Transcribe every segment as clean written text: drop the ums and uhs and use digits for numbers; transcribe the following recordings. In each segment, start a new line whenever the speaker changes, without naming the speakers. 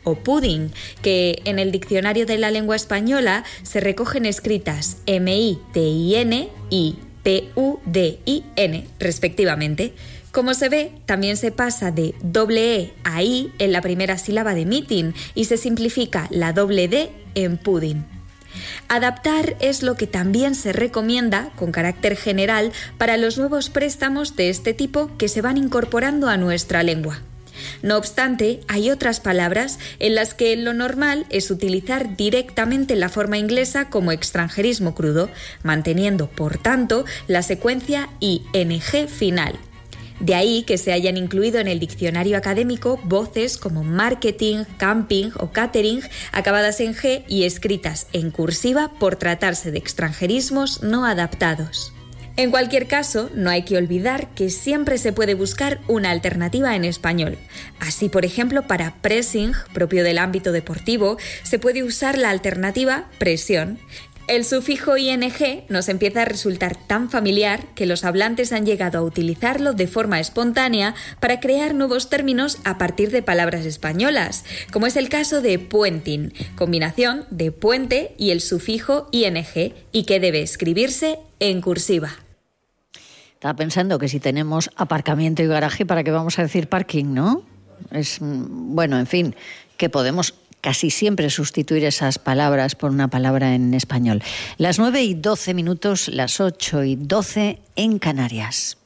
o pudding, que en el diccionario de la lengua española se recogen escritas M-I-T-I-N y P-U-D-I-N, respectivamente. Como se ve, también se pasa de doble E a I en la primera sílaba de meeting y se simplifica la doble D en pudding. Adaptar es lo que también se recomienda, con carácter general, para los nuevos préstamos de este tipo que se van incorporando a nuestra lengua. No obstante, hay otras palabras en las que lo normal es utilizar directamente la forma inglesa como extranjerismo crudo, manteniendo, por tanto, la secuencia ING final. De ahí que se hayan incluido en el diccionario académico voces como marketing, camping o catering acabadas en G y escritas en cursiva por tratarse de extranjerismos no adaptados. En cualquier caso, no hay que olvidar que siempre se puede buscar una alternativa en español. Así, por ejemplo, para pressing, propio del ámbito deportivo, se puede usar la alternativa presión. El sufijo ing nos empieza a resultar tan familiar que los hablantes han llegado a utilizarlo de forma espontánea para crear nuevos términos a partir de palabras españolas, como es el caso de puenting, combinación de puente y el sufijo ing, y que debe escribirse en cursiva.
Estaba pensando que si tenemos aparcamiento y garaje, ¿para qué vamos a decir parking, no? Bueno, en fin, que podemos casi siempre sustituir esas palabras por una palabra en español. Las 9:12, las 8:12 en Canarias.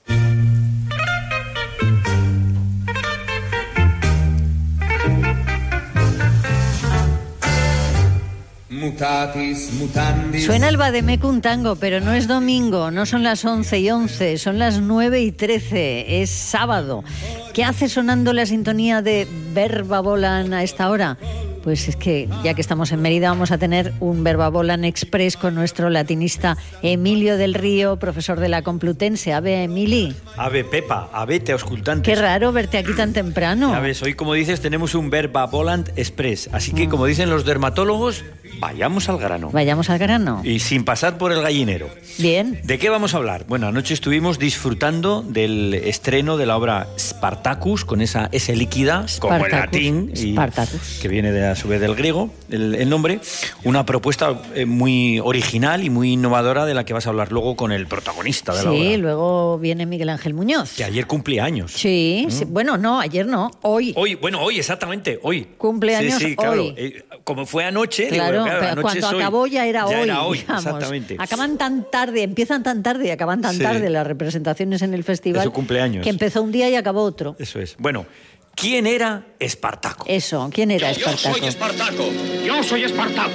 Mutatis mutandis.
Suena el Vademecum Tango, pero no es domingo, no son las 11:11, son las 9:13, es sábado. ¿Qué hace sonando la sintonía de Verba Volant a esta hora? Pues es que ya que estamos en Mérida vamos a tener un Verba Volant Express con nuestro latinista Emilio del Río, profesor de la Complutense. Ave, Emili.
Ave, Pepa, avete auscultantes.
Qué raro verte aquí tan temprano.
Ya ves, hoy, como dices, tenemos un Verba Volant Express. Así que, como dicen los dermatólogos, vayamos al grano.
Vayamos al grano.
Y sin pasar por el gallinero.
Bien.
¿De qué vamos a hablar? Bueno, anoche estuvimos disfrutando del estreno de la obra Spartacus, con esa S líquida, como en latín, y que viene a su vez del griego, el nombre. Una propuesta muy original y muy innovadora de la que vas a hablar luego con el protagonista de la obra.
Sí, luego viene Miguel Ángel Muñoz.
Que ayer cumplía años.
Sí, sí, bueno, no, ayer no, hoy.
Hoy, exactamente, hoy.
Cumpleaños
sí, claro.
Hoy.
Como fue anoche,
claro,
digo,
pero
anoche
cuando acabó ya era hoy.
Era hoy,
digamos.
exactamente.
Acaban tan tarde, empiezan tan tarde y acaban tan tarde las representaciones en el festival.
De su cumpleaños.
Que empezó un día y acabó otro.
Eso es. Bueno, ¿quién era Espartaco?
Eso, ¿quién era Espartaco?
Yo soy Espartaco. Yo soy Espartaco.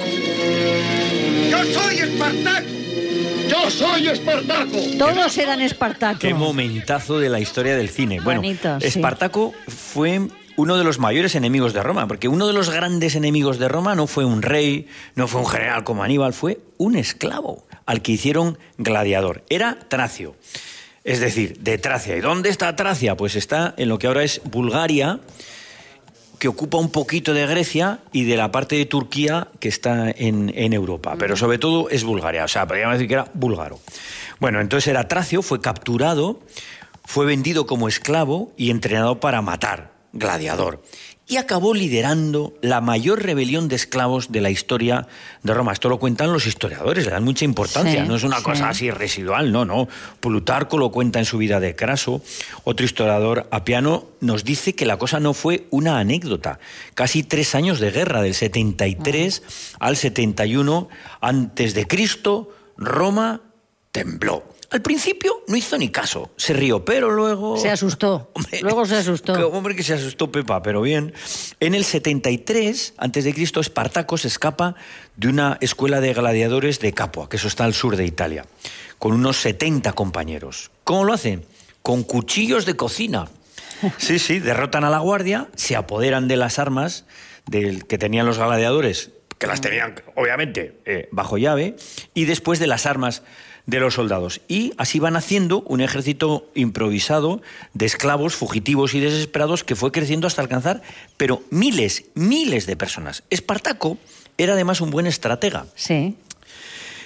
Yo soy Espartaco. Yo soy Espartaco.
Todos eran Espartaco.
Qué momentazo de la historia del cine. Bueno,
bonito,
Espartaco fue uno de los mayores enemigos de Roma, porque uno de los grandes enemigos de Roma no fue un rey, no fue un general como Aníbal, fue un esclavo al que hicieron gladiador. Era Tracio, es decir, de Tracia. ¿Y dónde está Tracia? Pues está en lo que ahora es Bulgaria, que ocupa un poquito de Grecia y de la parte de Turquía que está en Europa, pero sobre todo es Bulgaria, o sea, podríamos decir que era búlgaro. Bueno, entonces era Tracio, fue capturado, fue vendido como esclavo y entrenado para matar, gladiador, y acabó liderando la mayor rebelión de esclavos de la historia de Roma. Esto lo cuentan los historiadores, le dan mucha importancia, no es una cosa así residual, no. Plutarco lo cuenta en su vida de Craso. Otro historiador, Apiano, nos dice que la cosa no fue una anécdota. Casi 3 años de guerra, del 73 al 71 antes de Cristo, Roma tembló. Al principio no hizo ni caso, se rió, pero luego...
Se asustó, luego se asustó.
Hombre, que se asustó, Pepa, pero bien. En el 73 a.C., Espartaco se escapa de una escuela de gladiadores de Capua, que eso está al sur de Italia, con unos 70 compañeros. ¿Cómo lo hacen? Con cuchillos de cocina. Sí, derrotan a la guardia, se apoderan de las armas que tenían los gladiadores, que las tenían, obviamente, bajo llave, y después de las armas de los soldados. Y así van haciendo un ejército improvisado de esclavos, fugitivos y desesperados que fue creciendo hasta alcanzar, pero miles de personas. Espartaco era además un buen estratega.
Sí.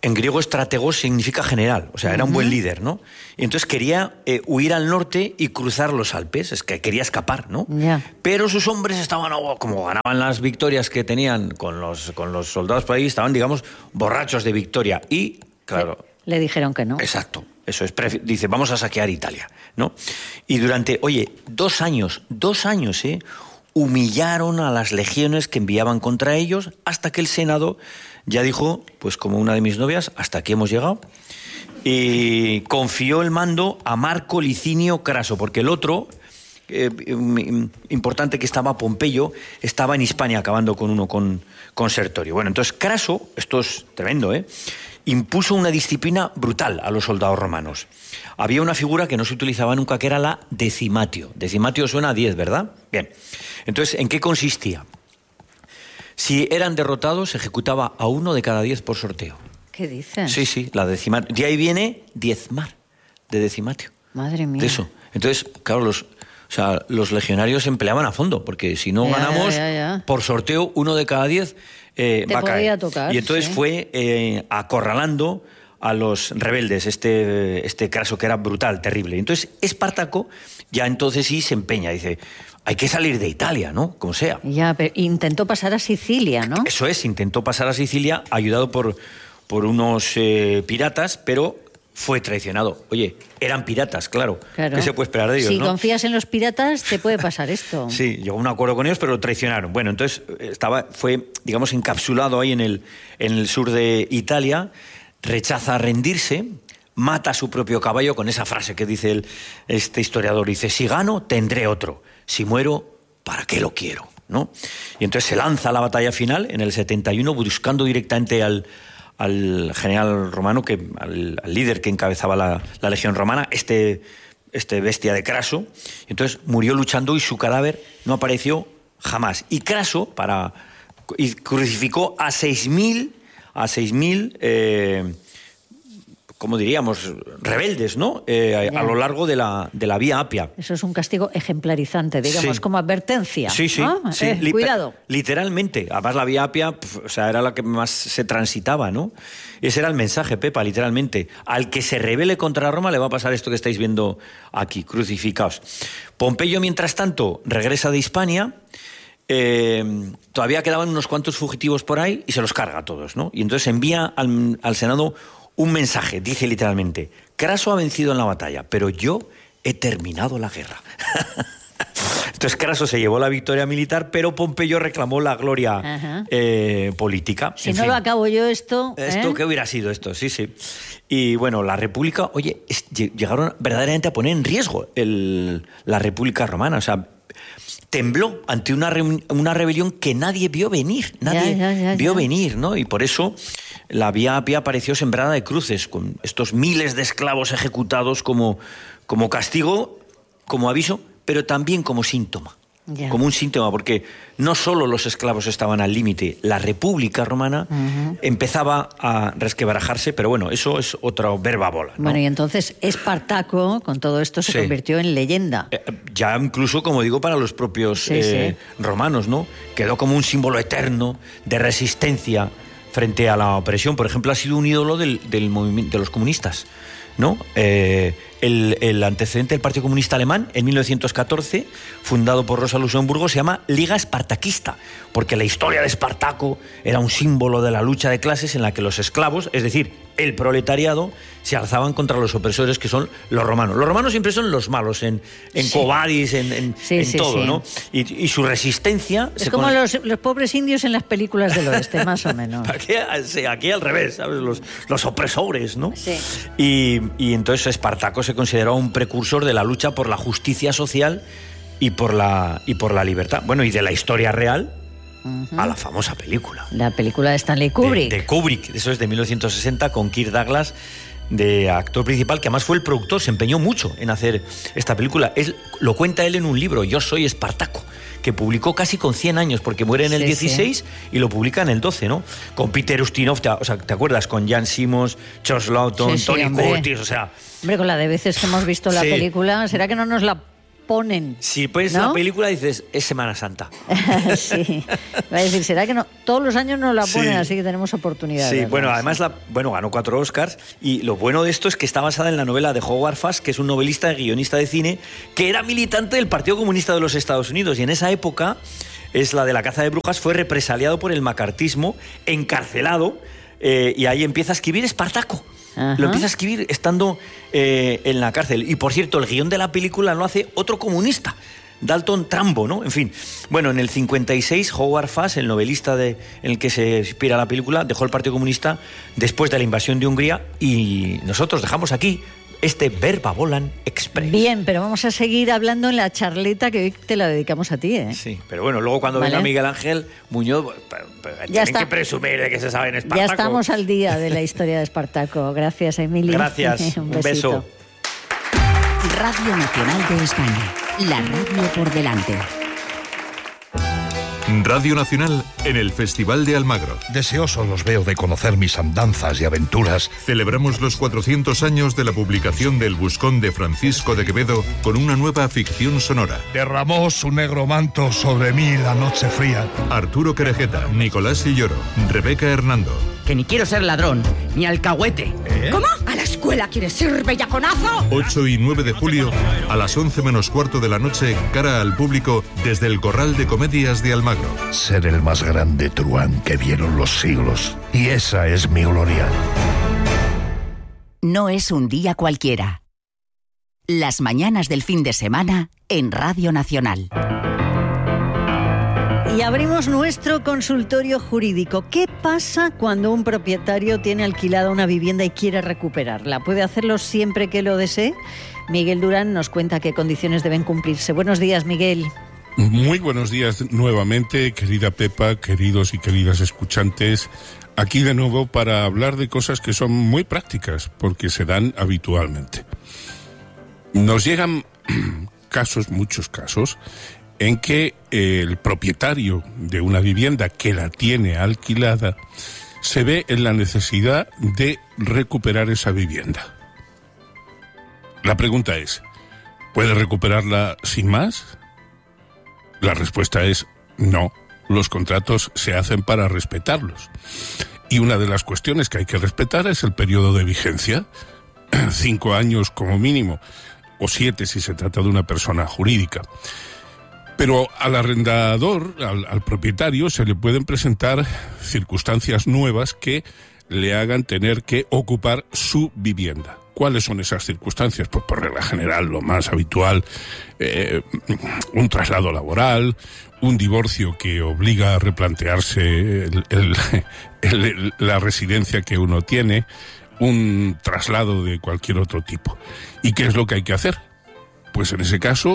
En griego, estrategos significa general, o sea, era un buen líder, ¿no? Y entonces quería huir al norte y cruzar los Alpes, es que quería escapar, ¿no?
Ya.
Pero sus hombres estaban, como ganaban las victorias que tenían con los soldados por ahí, estaban, digamos, borrachos de victoria. Y, claro...
Le dijeron que no.
Exacto, eso es. Dice, vamos a saquear Italia, ¿no? Y durante, 2 años, humillaron a las legiones que enviaban contra ellos, hasta que el Senado ya dijo, pues como una de mis novias, hasta aquí hemos llegado, y confió el mando a Marco Licinio Craso, porque el otro, importante, que estaba Pompeyo, estaba en Hispania acabando con Sertorio. Bueno, entonces Craso, esto es tremendo, impuso una disciplina brutal a los soldados romanos. Había una figura que no se utilizaba nunca, que era la decimatio. Decimatio suena a 10, ¿verdad? Bien. Entonces, ¿en qué consistía? Si eran derrotados, se ejecutaba a 1 de cada 10 por sorteo.
¿Qué dices?
Sí, la decimatio. De ahí viene diezmar, de decimatio.
Madre mía.
De eso. Entonces, claro, los legionarios se empleaban a fondo, porque si no ganamos, por sorteo, 1 de cada 10 va a caer.
Tocar,
y entonces fue acorralando a los rebeldes, este Craso, que era brutal, terrible. Entonces, Espartaco ya entonces sí se empeña, dice, hay que salir de Italia, ¿no? Como sea.
Ya, pero intentó pasar a Sicilia, ¿no?
Eso es, intentó pasar a Sicilia, ayudado por unos piratas, pero fue traicionado. Oye, eran piratas, claro. ¿Qué se puede esperar de ellos,
si
no?
confías en los piratas, te puede pasar esto.
Sí, llegó a un acuerdo con ellos, pero lo traicionaron. Bueno, entonces fue, digamos, encapsulado ahí en el sur de Italia, rechaza rendirse, mata a su propio caballo con esa frase que dice este historiador, dice, si gano, tendré otro. Si muero, ¿para qué lo quiero? ¿No? Y entonces se lanza a la batalla final en el 71, buscando directamente al general romano, al líder que encabezaba la legión romana, este bestia de Craso. Entonces murió luchando y su cadáver no apareció jamás. Y Craso crucificó a 6.000, ¿cómo diríamos? Rebeldes, ¿no? A lo largo de la Vía Apia.
Eso es un castigo ejemplarizante, digamos, como advertencia.
Sí.
Cuidado.
Literalmente. Además, la Vía Apia, era la que más se transitaba, ¿no? Ese era el mensaje, Pepa, literalmente. Al que se rebele contra Roma le va a pasar esto que estáis viendo aquí, crucificados. Pompeyo, mientras tanto, regresa de Hispania. Todavía quedaban unos cuantos fugitivos por ahí y se los carga a todos, ¿no? Y entonces envía al Senado un mensaje, dice literalmente, Craso ha vencido en la batalla, pero yo he terminado la guerra. Entonces Craso se llevó la victoria militar, pero Pompeyo reclamó la gloria política.
Si no lo acabo yo esto...
¿Esto qué hubiera sido esto? Sí. Y bueno, la República, llegaron verdaderamente a poner en riesgo la República Romana, o sea, tembló ante una rebelión que nadie vio venir, vio venir, ¿no? Y por eso la Vía Apia apareció sembrada de cruces, con estos miles de esclavos ejecutados como castigo, como aviso, pero también como síntoma. Como un síntoma, porque no solo los esclavos estaban al límite, la República Romana empezaba a resquebrajarse, pero bueno, eso es otra verbabola, ¿no?
Bueno, y entonces Espartaco, con todo esto, se convirtió en leyenda.
Ya incluso, como digo, para los propios romanos, ¿no? Quedó como un símbolo eterno de resistencia frente a la opresión. Por ejemplo, ha sido un ídolo del movimiento de los comunistas, ¿no? El antecedente del Partido Comunista Alemán, en 1914, fundado por Rosa Luxemburgo, se llama Liga Espartaquista, porque la historia de Espartaco era un símbolo de la lucha de clases en la que los esclavos, es decir, el proletariado, se alzaban contra los opresores, que son los romanos. Los romanos siempre son los malos, en Quo Vadis, en todo, ¿no? Y su resistencia...
Es como los pobres indios en las películas del oeste, más o menos.
Aquí al revés, ¿sabes? Los opresores, ¿no?
Sí.
Y entonces Espartaco se consideraba un precursor de la lucha por la justicia social y por la libertad. Bueno, y de la historia real a la famosa película.
La película de Stanley Kubrick.
De Kubrick, eso es de 1960, con Kirk Douglas de actor principal, que además fue el productor, se empeñó mucho en hacer esta película. Lo cuenta él en un libro, Yo soy Espartaco, que publicó casi con 100 años, porque muere en el 16 y lo publica en el 12, ¿no? Con Peter Ustinov, ¿te acuerdas? Con Jan Simmons, Charles Laughton, Tony Curtis, o sea...
Hombre, con la de veces que hemos visto la película, ¿será que no nos la ponen.
Si pones
¿no?
la película dices, es Semana Santa.
Sí. Va a decir, ¿será que no? Todos los años nos la ponen,
Sí.
así que tenemos oportunidad.
Sí,
de
bueno,
verla.
además ganó 4 Oscars y lo bueno de esto es que está basada en la novela de Howard Fast, que es un novelista y guionista de cine que era militante del Partido Comunista de los Estados Unidos y en esa época, es la de la caza de brujas, fue represaliado por el macartismo, encarcelado y ahí empieza a escribir Espartaco.
Ajá.
Lo empieza a escribir estando en la cárcel. Y por cierto, el guión de la película lo hace otro comunista, Dalton Trumbo, ¿no? En fin. Bueno, en el 56, Howard Fast, el novelista en el que se inspira la película, dejó el Partido Comunista después de la invasión de Hungría y nosotros dejamos aquí este Verba Volan Express.
Bien, pero vamos a seguir hablando en la charleta que hoy te la dedicamos a ti, ¿eh?
Sí, pero bueno, luego cuando
Vale.
venga Miguel Ángel Muñoz, tienen
está.
que presumir de que se saben Espartaco.
Ya estamos al día de la historia de Espartaco. Gracias, Emilio.
Gracias, un
besito.
beso.
Radio Nacional de España. La radio por delante.
Radio Nacional en el Festival de Almagro.
Deseoso los veo de conocer mis andanzas y aventuras.
Celebramos los 400 años de la publicación del Buscón de Francisco de Quevedo con una nueva ficción sonora.
Derramó su negro manto sobre mí la noche fría.
Arturo Querejeta, Nicolás Silloro, Rebeca Hernando.
Que ni quiero ser ladrón, ni alcahuete.
¿Cómo? ¿A la escuela quieres ir, bellaconazo?
8 y 9 de julio, a las 11 menos cuarto de la noche, cara al público, desde el Corral de Comedias de Almagro.
Ser el más grande truán que vieron los siglos. Y esa es mi gloria.
No es un día cualquiera. Las mañanas del fin de semana en Radio Nacional.
Y abrimos nuestro consultorio jurídico. ¿Qué pasa cuando un propietario tiene alquilada una vivienda y quiere recuperarla? ¿Puede hacerlo siempre que lo desee? Miguel Durán nos cuenta qué condiciones deben cumplirse. Buenos días, Miguel.
Muy buenos días nuevamente, querida Pepa, queridos y queridas escuchantes. Aquí de nuevo para hablar de cosas que son muy prácticas, porque se dan habitualmente. Nos llegan muchos casos, en que el propietario de una vivienda que la tiene alquilada se ve en la necesidad de recuperar esa vivienda. La pregunta es, ¿puede recuperarla sin más? La respuesta es no. Los contratos se hacen para respetarlos. Y una de las cuestiones que hay que respetar es el periodo de vigencia. 5 años como mínimo, o 7 si se trata de una persona jurídica. Pero al arrendador, al propietario, se le pueden presentar circunstancias nuevas que le hagan tener que ocupar su vivienda. ¿Cuáles son esas circunstancias? Pues por regla general, lo más habitual, un traslado laboral, un divorcio que obliga a replantearse la residencia que uno tiene, un traslado de cualquier otro tipo. ¿Y qué es lo que hay que hacer? Pues en ese caso,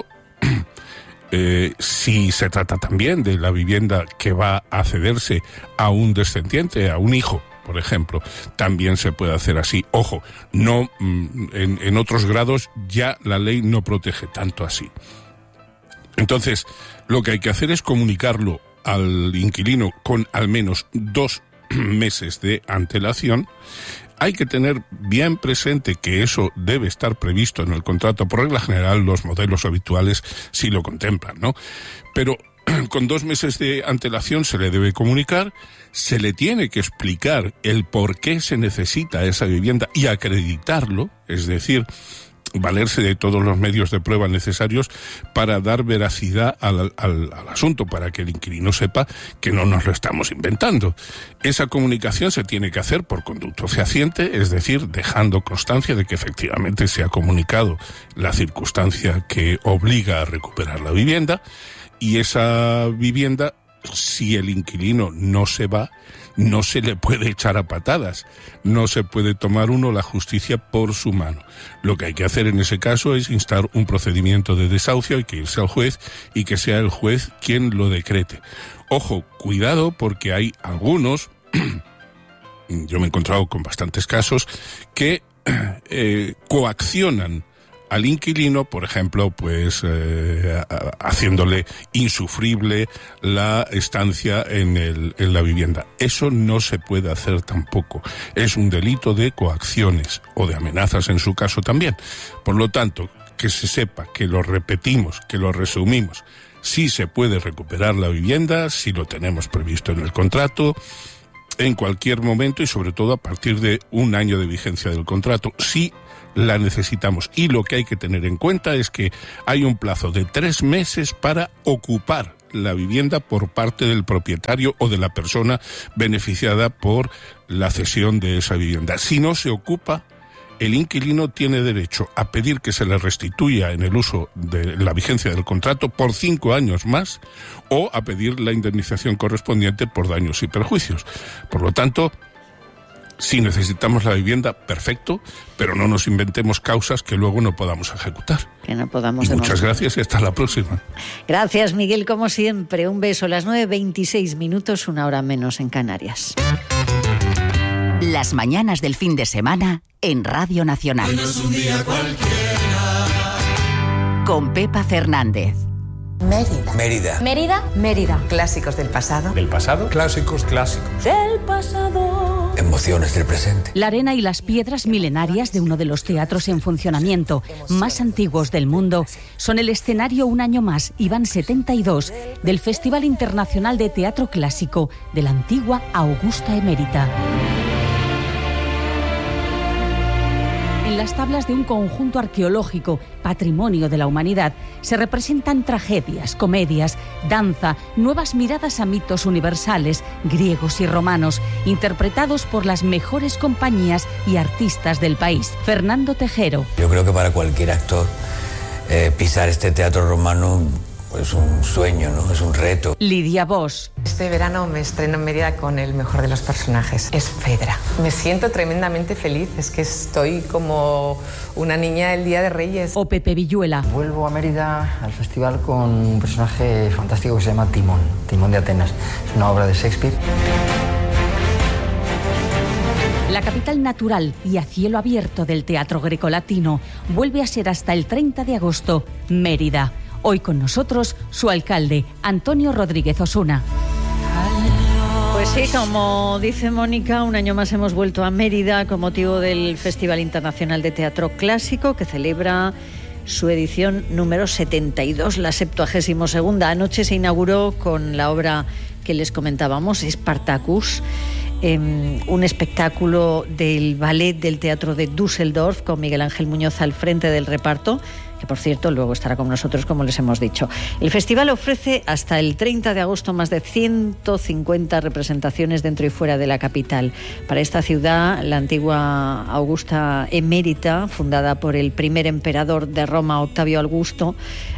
si se trata también de la vivienda que va a cederse a un descendiente, a un hijo, por ejemplo, también se puede hacer así. Ojo, no en otros grados ya la ley no protege tanto así. Entonces, lo que hay que hacer es comunicarlo al inquilino con al menos 2 meses de antelación. Hay que tener bien presente que eso debe estar previsto en el contrato. Por regla general, los modelos habituales sí lo contemplan, ¿no? Pero con 2 meses de antelación se le debe comunicar, se le tiene que explicar el por qué se necesita esa vivienda y acreditarlo, es decir, valerse de todos los medios de prueba necesarios para dar veracidad al asunto, para que el inquilino sepa que no nos lo estamos inventando. Esa comunicación se tiene que hacer por conducto fehaciente, es decir, dejando constancia de que efectivamente se ha comunicado la circunstancia que obliga a recuperar la vivienda, y esa vivienda, si el inquilino no se va, no se le puede echar a patadas, no se puede tomar uno la justicia por su mano. Lo que hay que hacer en ese caso es instar un procedimiento de desahucio, hay que irse al juez y que sea el juez quien lo decrete. Ojo, cuidado, porque hay algunos, yo me he encontrado con bastantes casos, que coaccionan al inquilino, por ejemplo, pues haciéndole insufrible la estancia en la vivienda. Eso no se puede hacer tampoco. Es un delito de coacciones o de amenazas en su caso también. Por lo tanto, que se sepa, que lo repetimos, que lo resumimos. Sí se puede recuperar la vivienda, si lo tenemos previsto en el contrato, en cualquier momento y sobre todo a partir de un año de vigencia del contrato, si la necesitamos. Y lo que hay que tener en cuenta es que hay un plazo de 3 meses para ocupar la vivienda por parte del propietario o de la persona beneficiada por la cesión de esa vivienda. Si no se ocupa, el inquilino tiene derecho a pedir que se le restituya en el uso de la vigencia del contrato por 5 años más o a pedir la indemnización correspondiente por daños y perjuicios. Por lo tanto, si necesitamos la vivienda, perfecto, pero no nos inventemos causas que luego no podamos ejecutar.
Que no podamos.
Y muchas gracias y hasta la próxima.
Gracias, Miguel, como siempre. Un beso. Las 9:26, 1 hora menos en Canarias.
Las mañanas del fin de semana en Radio Nacional.
No es un día cualquiera.
Con Pepa Fernández.
Mérida.
Mérida.
Mérida.
Mérida. Clásicos del pasado.
Del pasado.
Clásicos.
Del pasado.
Emociones del presente.
La arena y las piedras milenarias de uno de los teatros en funcionamiento más antiguos del mundo son el escenario un año más, y van 72, del Festival Internacional de Teatro Clásico de la antigua Augusta Emérita. En las tablas de un conjunto arqueológico, patrimonio de la humanidad, se representan tragedias, comedias, danza, nuevas miradas a mitos universales, griegos y romanos, interpretados por las mejores compañías y artistas del país. Fernando Tejero.
Yo creo que para cualquier actor pisar este teatro romano es un sueño, ¿no? Es un reto.
Lidia Bosch.
Este verano me estreno en Mérida con el mejor de los personajes, es Fedra. Me siento tremendamente feliz, es que estoy como una niña el Día de Reyes.
O Pepe Villuela.
Vuelvo a Mérida al festival con un personaje fantástico que se llama Timón, Timón de Atenas. Es una obra de Shakespeare.
La capital natural y a cielo abierto del teatro grecolatino vuelve a ser hasta el 30 de agosto, Mérida. Hoy con nosotros su alcalde, Antonio Rodríguez Osuna.
Pues sí, como dice Mónica, un año más hemos vuelto a Mérida con motivo del Festival Internacional de Teatro Clásico, que celebra su edición número 72, la 72ª. Anoche se inauguró con la obra que les comentábamos, Spartacus, un espectáculo del ballet del Teatro de Düsseldorf, con Miguel Ángel Muñoz al frente del reparto, que por cierto luego estará con nosotros, como les hemos dicho. El festival ofrece hasta el 30 de agosto más de 150 representaciones dentro y fuera de la capital. Para esta ciudad, la antigua Augusta Emérita, fundada por el primer emperador de Roma, Octavio Augusto,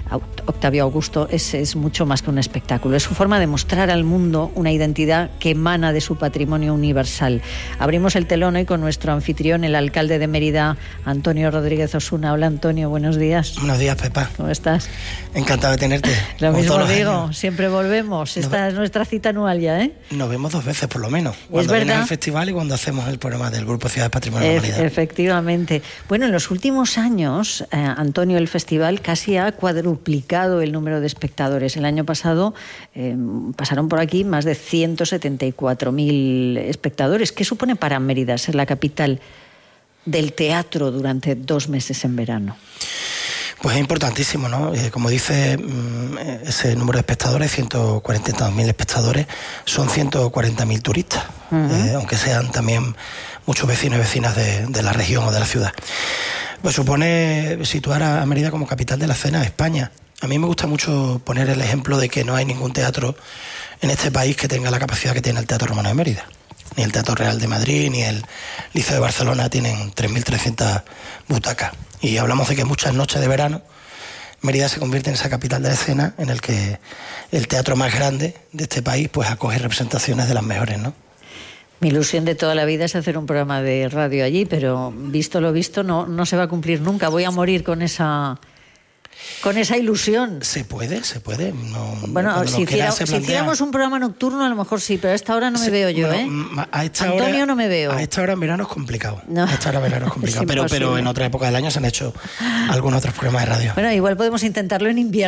es mucho más que un espectáculo. Es su forma de mostrar al mundo una identidad que emana de su patrimonio universal. Abrimos el telón hoy con nuestro anfitrión, el alcalde de Mérida, Antonio Rodríguez Osuna. Hola, Antonio, buenos días.
Buenos días, Pepa.
¿Cómo estás?
Encantado de tenerte.
Lo mismo digo, siempre volvemos. Esta es nuestra cita anual ya, ¿eh?
Nos vemos 2 veces por lo menos. Cuando vienes al festival y cuando hacemos el programa del Grupo Ciudades Patrimonio de la Humanidad.
Efectivamente. Bueno, en los últimos años, Antonio, el festival casi ha cuadruplicado el número de espectadores. El año pasado pasaron por aquí más de 174.000 espectadores. ¿Qué supone para Mérida ser la capital del teatro durante 2 meses en verano?
Pues es importantísimo, ¿no? Como dice, ese número de espectadores, 140.000 espectadores, son 140.000 turistas, aunque sean también muchos vecinos y vecinas de la región o de la ciudad. Pues supone situar a Mérida como capital de la escena de España. A mí me gusta mucho poner el ejemplo de que no hay ningún teatro en este país que tenga la capacidad que tiene el Teatro Romano de Mérida. Ni el Teatro Real de Madrid, ni el Liceo de Barcelona tienen 3.300 butacas. Y hablamos de que muchas noches de verano Mérida se convierte en esa capital de la escena en el que el teatro más grande de este país pues acoge representaciones de las mejores, ¿no?
Mi ilusión de toda la vida es hacer un programa de radio allí, pero visto lo visto no se va a cumplir nunca. Voy a morir con esa ilusión.
Se puede. No,
bueno, si hiciéramos un programa nocturno a lo mejor sí, pero a esta hora no me veo yo,
bueno,
Antonio, no me veo.
A esta hora en verano es complicado.
No.
A esta hora en verano es complicado. Pero en otra época del año se han hecho algunos otros programas de radio.
Bueno, igual podemos intentarlo en invierno.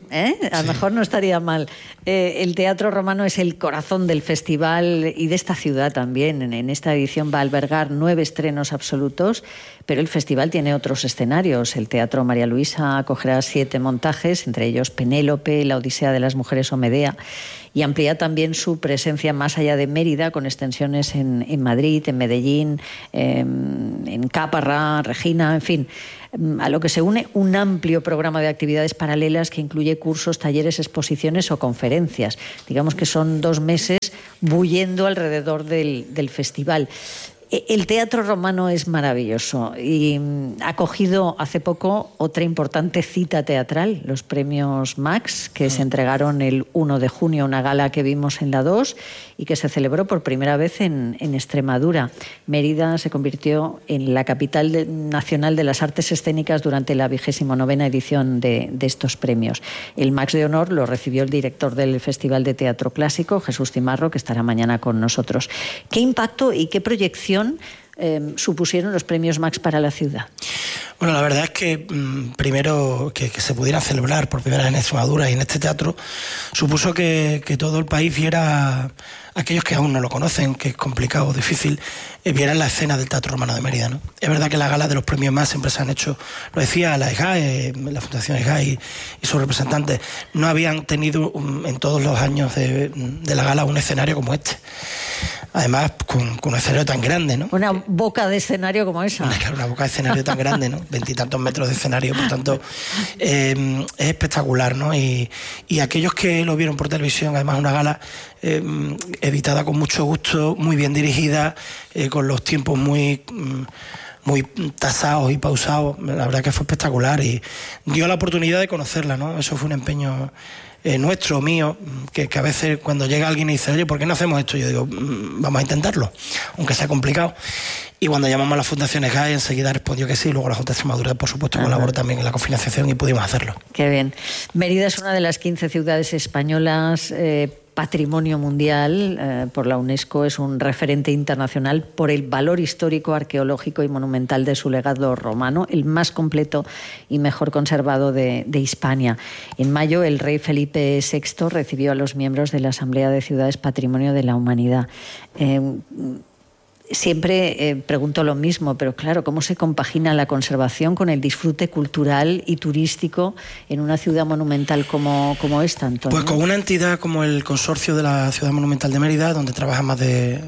A lo mejor no estaría mal. El Teatro Romano es el corazón del festival y de esta ciudad también. En esta edición va a albergar 9 estrenos absolutos, pero el festival tiene otros escenarios. El Teatro María Luisa acogerá 7 montajes, entre ellos Penélope, La Odisea de las Mujeres o Medea, y amplía también su presencia más allá de Mérida, con extensiones en Madrid, en Medellín, en Caparra, Regina, en fin. A lo que se une un amplio programa de actividades paralelas que incluye cursos, talleres, exposiciones o conferencias. Digamos que son 2 meses bullendo alrededor del festival. El Teatro Romano es maravilloso y ha acogido hace poco otra importante cita teatral, los premios Max, que se entregaron el 1 de junio, una gala que vimos en la 2 y que se celebró por primera vez en Extremadura. Mérida se convirtió en la capital nacional de las artes escénicas durante la 29ª edición de estos premios. El Max de honor lo recibió el director del Festival de Teatro Clásico, Jesús Cimarro, que estará mañana con nosotros. ¿Qué impacto y qué proyección supusieron los premios Max para la ciudad?
Bueno, la verdad es que primero que se pudiera celebrar por primera vez en Extremadura y en este teatro supuso que todo el país viera, aquellos que aún no lo conocen, que es complicado, difícil, vieran la escena del Teatro Romano de Mérida, ¿no? Es verdad que las galas de los premios Max siempre se han hecho, lo decía la EGAE, la Fundación EGAE y sus representantes, no habían tenido en todos los años de la gala un escenario como este. Además, con un escenario tan grande, ¿no?
Una boca de escenario como esa.
Una boca de escenario tan grande, ¿no? 20 y tantos metros de escenario, por tanto, es espectacular, ¿no? Y aquellos que lo vieron por televisión, además una gala editada con mucho gusto, muy bien dirigida, con los tiempos muy tasados y pausados, la verdad que fue espectacular y dio la oportunidad de conocerla, ¿no? Eso fue un empeño nuestro, mío, que a veces cuando llega alguien y dice, oye, ¿por qué no hacemos esto? Yo digo, vamos a intentarlo, aunque sea complicado. Y cuando llamamos a las fundaciones GAE, enseguida respondió que sí. Luego la Junta de Extremadura, por supuesto, colaboró también en la cofinanciación y pudimos hacerlo.
Qué bien. Mérida es una de las 15 ciudades españolas Patrimonio Mundial por la UNESCO, es un referente internacional por el valor histórico, arqueológico y monumental de su legado romano, el más completo y mejor conservado de Hispania. En mayo, el rey Felipe VI recibió a los miembros de la Asamblea de Ciudades Patrimonio de la Humanidad. Siempre pregunto lo mismo, pero claro, ¿cómo se compagina la conservación con el disfrute cultural y turístico en una ciudad monumental como esta, Antonio?
Pues con una entidad como el Consorcio de la Ciudad Monumental de Mérida, donde trabajan más de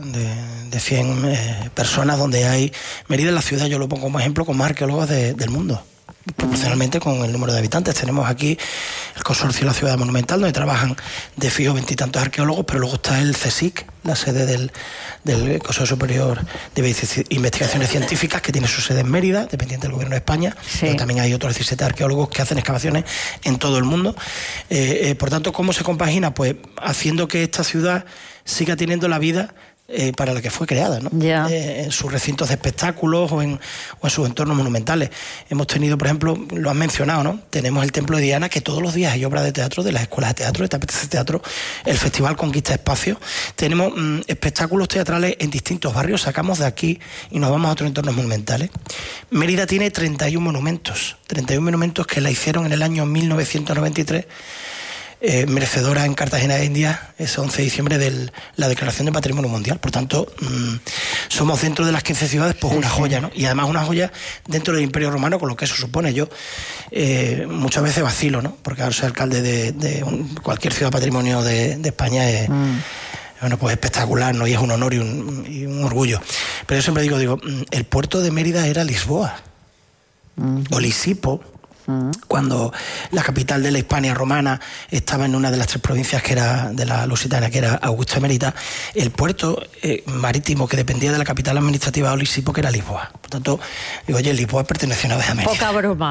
100 personas, donde hay Mérida en la ciudad, yo lo pongo como ejemplo, con más arqueólogos del mundo. Proporcionalmente con el número de habitantes. Tenemos aquí el Consorcio de la Ciudad Monumental, donde trabajan de fijo 20 y tantos arqueólogos, pero luego está el CSIC, la sede del Consejo Superior de Investigaciones Científicas, que tiene su sede en Mérida, dependiente del Gobierno de España, sí. Pero también hay otros 17 arqueólogos que hacen excavaciones en todo el mundo. Por tanto, ¿cómo se compagina? Pues haciendo que esta ciudad siga teniendo la vida para la que fue creada, ¿no? En sus recintos de espectáculos o en sus entornos monumentales. Hemos tenido, por ejemplo, lo han mencionado, ¿no? Tenemos el Templo de Diana, que todos los días hay obras de teatro de las escuelas de teatro, de Tapetes de Teatro, el Festival Conquista Espacios. Tenemos espectáculos teatrales en distintos barrios, sacamos de aquí y nos vamos a otros entornos monumentales. Mérida tiene 31 monumentos que la hicieron en el año 1993, merecedora en Cartagena de Indias, ese 11 de diciembre de la Declaración de Patrimonio Mundial. Por tanto, somos dentro de las 15 ciudades, pues una joya, ¿no? Y además una joya dentro del Imperio Romano, con lo que eso supone. Yo muchas veces vacilo, ¿no? Porque ahora soy alcalde de cualquier ciudad patrimonio de España es... Bueno, pues espectacular, ¿no? Y es un honor y un orgullo. Pero yo siempre digo, el puerto de Mérida era Lisboa, o Lisipo, cuando la capital de la Hispania romana estaba en una de las 3 provincias que era de la Lusitania, que era Augusta Emerita. El puerto marítimo que dependía de la capital administrativa de Lisipo, que era Lisboa. Por tanto, digo, oye, Lisboa pertenecía a una vez a Mérida.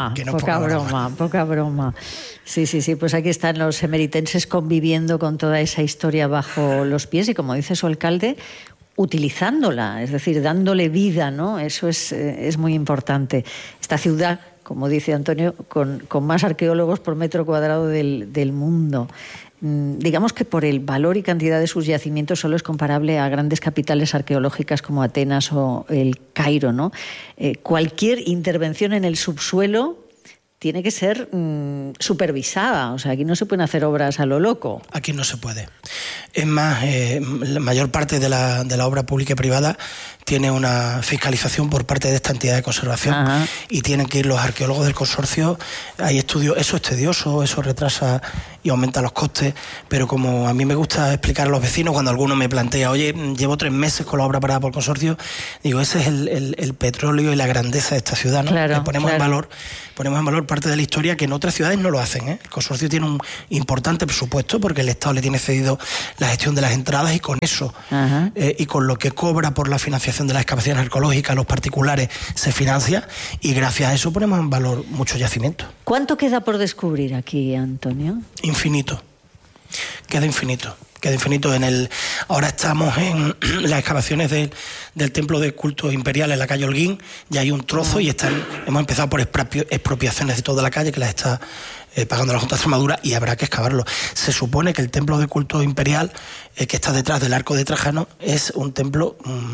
Poca broma. Sí, pues aquí están los emeritenses conviviendo con toda esa historia bajo los pies y, como dice su alcalde, utilizándola, es decir, dándole vida, ¿no? Eso es muy importante. Esta ciudad, como dice Antonio, con más arqueólogos por metro cuadrado del mundo. Digamos que por el valor y cantidad de sus yacimientos solo es comparable a grandes capitales arqueológicas como Atenas o el Cairo, ¿no? Cualquier intervención en el subsuelo tiene que ser supervisada. O sea, aquí no se pueden hacer obras a lo loco.
Aquí no se puede. Es más, la mayor parte de la obra pública y privada tiene una fiscalización por parte de esta entidad de conservación. Ajá. Y tienen que ir los arqueólogos del consorcio. Hay estudios, eso es tedioso, eso retrasa y aumenta los costes, pero como a mí me gusta explicar a los vecinos, cuando alguno me plantea, oye, llevo 3 meses con la obra parada por el consorcio, digo, ese es el petróleo y la grandeza de esta ciudad, ¿no? Claro, ponemos en valor parte de la historia que en otras ciudades no lo hacen, ¿eh? El consorcio tiene un importante presupuesto porque el Estado le tiene cedido la gestión de las entradas y con eso y con lo que cobra por la financiación de las excavaciones arqueológicas, los particulares se financia y gracias a eso ponemos en valor muchos yacimientos.
¿Cuánto queda por descubrir aquí, Antonio?
Infinito. Queda infinito. Ahora estamos en las excavaciones del templo de culto imperial en la calle Holguín, ya hay un trozo y hemos empezado por expropiaciones de toda la calle que las está pagando la Junta de Extremadura y habrá que excavarlo. Se supone que el templo de culto imperial que está detrás del Arco de Trajano es un templo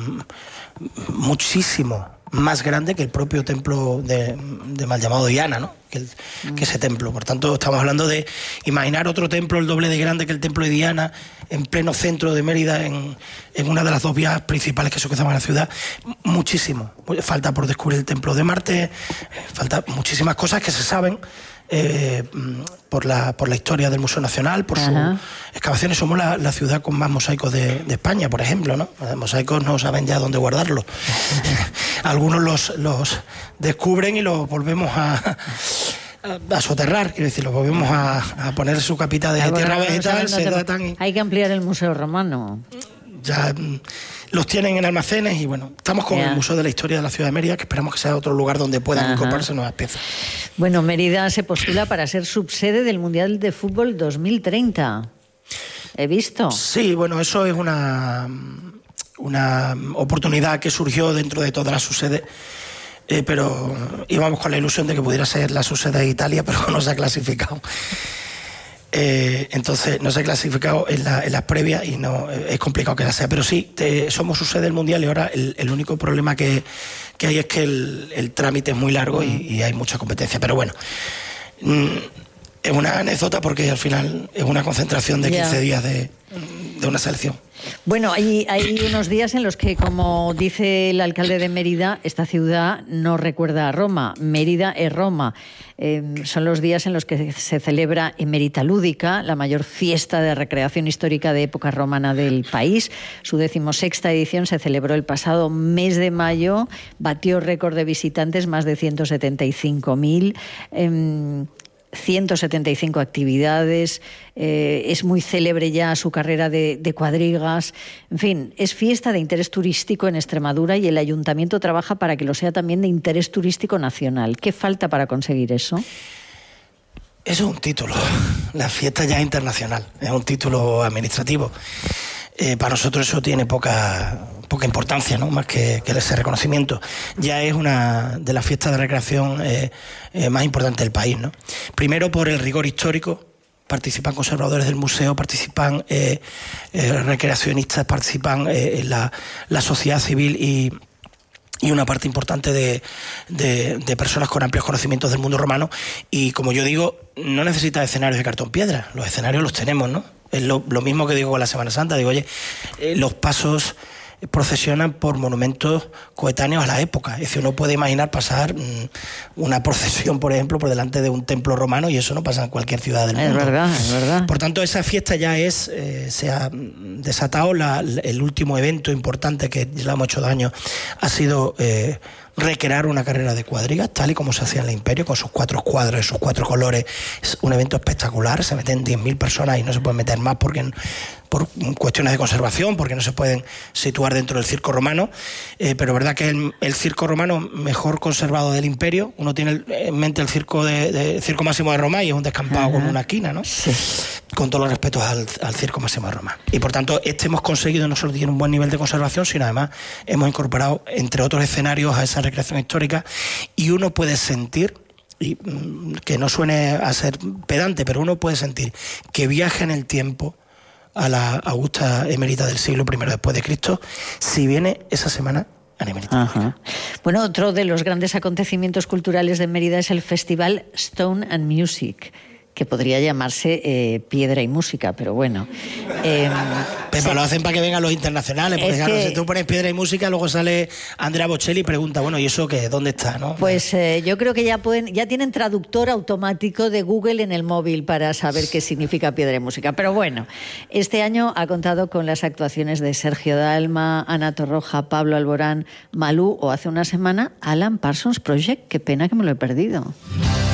muchísimo más grande que el propio templo de mal llamado Diana, ¿no? Que ese templo. Por tanto, estamos hablando de imaginar otro templo el doble de grande que el templo de Diana en pleno centro de Mérida, en una de las 2 vías principales que se cruzaban en la ciudad. Muchísimo. Falta por descubrir el templo de Marte, falta muchísimas cosas que se saben por la historia del Museo Nacional, por sus excavaciones. Somos la ciudad con más mosaicos de España, por ejemplo, ¿no? Los mosaicos no saben ya dónde guardarlos. Algunos los descubren y los volvemos a soterrar, quiero decir, los volvemos a poner su capita de tierra vegetal, se tratan.
Hay que ampliar el Museo Romano.
Ya los tienen en almacenes y bueno, estamos con el Museo de la Historia de la Ciudad de Mérida, que esperamos que sea otro lugar donde puedan incorporarse nuevas piezas.
Bueno, Mérida se postula para ser subsede del Mundial de Fútbol 2030. He visto.
Sí, bueno, eso es una oportunidad que surgió dentro de todas las subsedes, pero íbamos con la ilusión de que pudiera ser la subsede de Italia, pero no se ha clasificado. Entonces no se ha clasificado en las previas y no es complicado que la sea, pero sí, somos subsede del Mundial y ahora el único problema que hay es que el trámite es muy largo y hay mucha competencia, pero bueno, es una anécdota porque al final es una concentración de 15 días de una selección.
Bueno, hay unos días en los que, como dice el alcalde de Mérida, esta ciudad no recuerda a Roma. Mérida es Roma. Son los días en los que se celebra Emerita Lúdica, la mayor fiesta de recreación histórica de época romana del país. Su 16ª edición se celebró el pasado mes de mayo, batió récord de visitantes, más de 175.000. 175 actividades, es muy célebre ya su carrera de cuadrigas, en fin, es fiesta de interés turístico en Extremadura y el Ayuntamiento trabaja para que lo sea también de interés turístico nacional. ¿Qué falta para conseguir eso?
Eso es un título, la fiesta ya es internacional, es un título administrativo. Para nosotros eso tiene poca importancia, ¿no? Más que ese reconocimiento. Ya es una de las fiestas de recreación más importantes del país, ¿no? Primero por el rigor histórico, participan conservadores del museo, participan recreacionistas, participan la sociedad civil y una parte importante de personas con amplios conocimientos del mundo romano, y como yo digo, no necesita escenarios de cartón piedra, los escenarios los tenemos, ¿no? Es lo mismo que digo con la Semana Santa, digo, oye, los pasos procesionan por monumentos coetáneos a la época. Es decir, uno puede imaginar pasar una procesión, por ejemplo, por delante de un templo romano, y eso no pasa en cualquier ciudad del mundo.
Es verdad.
Por tanto, esa fiesta ya se ha desatado. El último evento importante, que ya lo hemos hecho 2 años, ha sido recrear una carrera de cuadrigas, tal y como se hacía en el Imperio, con sus 4 cuadros, sus 4 colores. Es un evento espectacular, se meten 10.000 personas y no se pueden meter más por cuestiones de conservación, porque no se pueden situar dentro del circo romano, pero es verdad que el circo romano mejor conservado del Imperio. Uno tiene en mente el circo Circo Máximo de Roma y es un descampado con una esquina, ¿no? Sí. Con todos los respetos al Circo Máximo de Roma. Y por tanto, hemos conseguido no solo tener un buen nivel de conservación, sino además hemos incorporado, entre otros escenarios, a esa recreación histórica, y uno puede sentir, y que no suene a ser pedante, pero uno puede sentir que viaja en el tiempo a la augusta Emerita del siglo I después de Cristo si viene esa semana a nivel internacional.
Bueno, otro de los grandes acontecimientos culturales de Mérida es el Festival Stone and Music, que podría llamarse Piedra y Música, pero bueno.
Pero lo hacen para que vengan los internacionales, porque claro, si tú pones Piedra y Música, luego sale Andrea Bocelli y pregunta, bueno, ¿y eso qué? ¿Dónde está? ¿No?
Pues yo creo que ya tienen traductor automático de Google en el móvil para saber qué significa Piedra y Música. Pero bueno, este año ha contado con las actuaciones de Sergio Dalma, Ana Torroja, Pablo Alborán, Malú o hace una semana Alan Parsons Project. Qué pena que me lo he perdido.